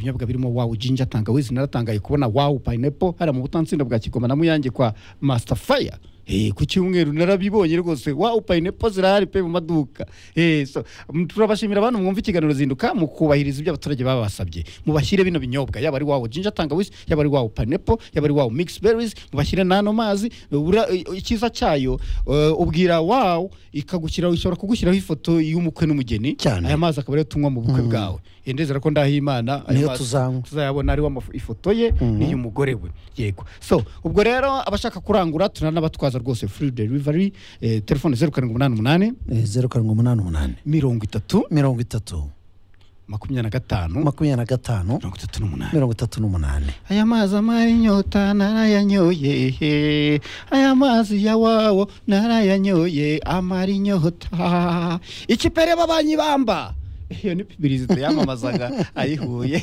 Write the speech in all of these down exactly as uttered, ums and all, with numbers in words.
ibinyobwa birimo wow ginger tangawizi naratangaye kubona wow pineapple hari mu butansinda bwa Kigoma na Muyange kwa Master Fire. Eh ku cyumweru narabibonye rwose wow pineapple zirahari pe mu maduka. Eh so turabashimira abantu mwumva ikiganiro zinduka mu kubahiriza ibyo abaturage baba basabye. Mubashyire bino binyobwa yaba ari wow ginger tangawizi yaba ari wow pineapple yaba ari wow mixed berries mubashyire nano mazi ikiza cyayo uh, ubwira wow ikagushyira ishobora kugushyiraho ifoto y'umukwe n'umugeni aya mazi akaba ari tunywa mu bukwe mm. bwawe. Endezera ko ndahimana ayo tuzayabona ari wa ifoto ye mm-hmm. niyo mugore we yego. So ubwo rero abashaka kurangura tunanabatwaza rwose free delivery eh, telefone zero karindwi umunani umunani zero karindwi umunani umunani mirongo itatu mirongo itatu makumyabiri na gatanu makumyabiri na gatanu mirongo itatu n'umunani mirongo itatu n'umunani. Aya mazi amara inyota narayanyoye aya mazi ya wawo narayanyoye amara inyota ikipere babanyi bamba iyo ni publicité yamamazaga ayihuye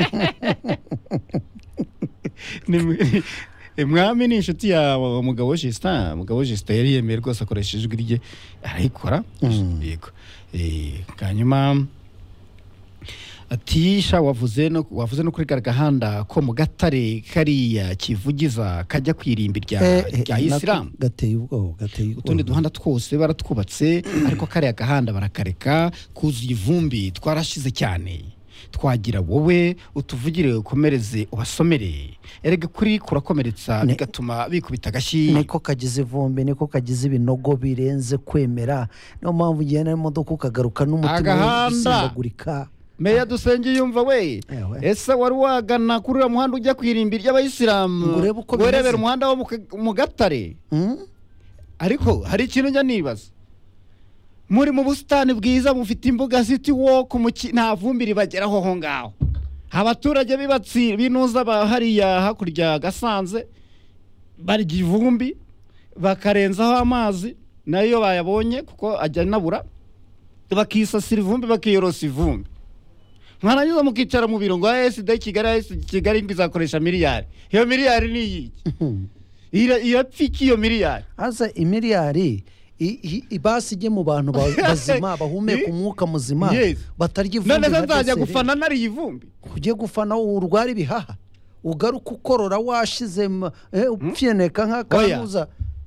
mwami ni inshuti ya mugabo Justin mugabo Justin yari yemeye rwose akoresheje ijwi rye arayikora yego. Eh kanyuma atisha wavuze no wavuze no kuri garagahanda ko mu Gatare kariya kivugiza kajya kwirimbi rya rya Islam gateye ubwo gateye utundi duhanda twose baratwubatse ariko kariya gahanda barakareka kuzuye ivumbi twarashize cyane twagira wowe utuvugire ukomereze ubasomere erega kuri kurakomeretsa bigatuma bikubita gashi niko kagize ivumbi niko kagize ibinogo birenze kwemera no mpamvu giye na imodoka ukagaruka n'umutima usindagurika. Meya Dusenge yumva we ese wari wagana kuri muhanda ujya kwirimbira y'abayisilamu werebera umuhanda wo mu Gatare mm? ariko hari ikintu njya nibaza muri mu busitani bwiza mufite imbuga city walk nta vumbi ribageraho ho ngaho abaturage bibatsi binuza bahariya hakurya Gasanze bari givumbi bakarenzaho amazi nayo bayabonye kuko ajya nabura bakisasira ivumbi bakiyorosa ivumbi mwarangiza mukicara mu biro ngo S D Kigali Kigali ngizakoresha miliyari iyo miliyari ni yiki ira irapfiki iyo miliyari asa imiliyari ibasije mu bantu bazima bahumeka umwuka muzima batarya ivumbi none nzajya gufana nari ivumbi kujye gufana urwari bihaha ugaruka ukorora washize upfyeneka nk'akanuza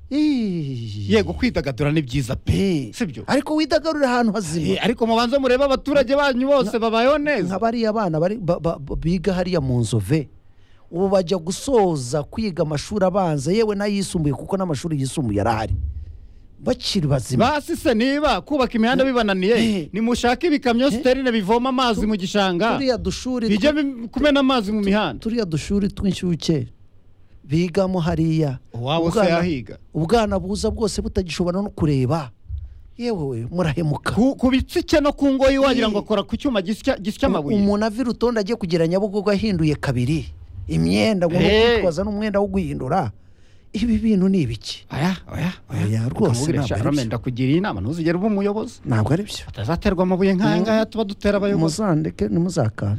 yego kwidagadura ni byiza pe sibyo ariko widagadura ahantu hazima ariko mubanze mureba abaturage banyu bose babayeho neza nk'abari abana bari biga hariya mu Nzove ubu bajya gusoza kwiga amashuri abanza yewe n'ayisumbuye kuko n'amashuri yisumbuye yarahari bakiri bazima basi se niba kubaka imihanda bibananiye ni mushaka ibikamyo sterine bivoma amazi mu gishanga turiya dushuri bijye kumena amazi mu mihanda turiya dushuri tw'inshuke bigamo hariya wawo se yahiga ubwana buza bwose butagishobora no kureba yewe murahemuka kubitsike no kungoyi wagira ngo akora ku cyuma gisya gisya amabuye umuntu avira utonda agiye kugera Nyabugogo ahinduye kabiri imyenda ngo kwitwaza n'umwenda wo guhindura ibi bintu ni ibiki aya aya aya rwose nabamenda kugira inama ntuzigere ubu umuyobozi ntabwo ari byo atazaterwa amabuye nk'anga ya tuba dutera abayobozi muzandeke nimuzakana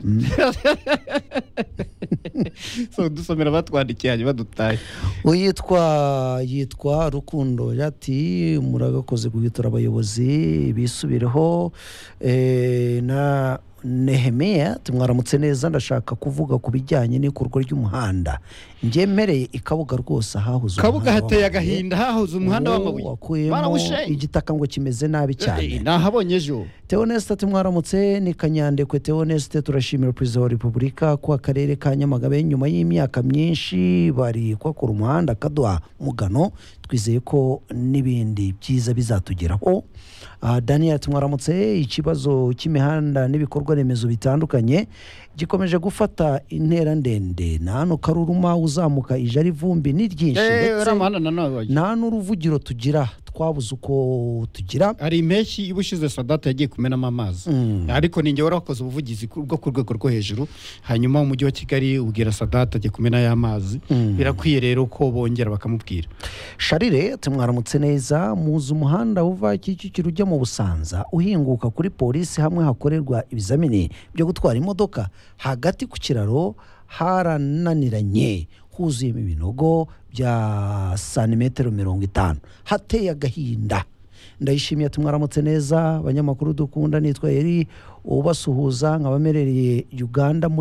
so dusomera batwandikiye hanyuma dutaye uyitwa yitwa Rukundo yati muragakoze guhitura abayobozi bisubireho eh na Nehemia tumwaramutse neza ndashaka kuvuga kubijyanye n'ikorwa ry'umuhanda ngemereye ikabuga rwose hahuze kabuga hateye agahinda hahuze umuhanda w'amabuye barawushe igitaka ngo kimeze nabi cyane nahabonye ejo Theoneste tumwaramutse ni Kanyandekwe Theoneste turashimira Perezida wa Repubulika ko akarere ka Nyamagabe nyuma y'imyaka myinshi bari kwakora umuhanda Kaduha Mugano twizeye ko nibindi byiza bizatugeraho. Uh, Daniel tumwaramutse ikibazo cy'imihanda n'ibikorwa remezo bitandukanye gikomeje gufata intera ndende nano Karuruma uzamuka ijari vumbi ni ryinshi ndetse nta n'uruvugiro tugira twabuze uko tugira ari impeshyi ibushize Sadata yagiye kumenamo amazi mm. ariko ninge warakoze ubuvugizi bwo ku rwego rwo hejuru hanyuma umujyi wa Kigali ubwira Sadata agiye kumena ya mazi mm. birakwiye rero ko bongera bakamubwira. Sharire tumwaramutse neza muzi umuhanda uva Kicukiro ujya mu Busanza uhinguka kuri polisi hamwe hakorerwa ibizamini byo gutwara imodoka hagati ku kiraro harananiranye huzuyemo ibinogo bya santimetero mirongo itanu hateye agahinda. Ndayishimiye tumwaramutse neza abanyamakuru dukunda nitwa Eri ubasuhuza nkabamerereye Uganda.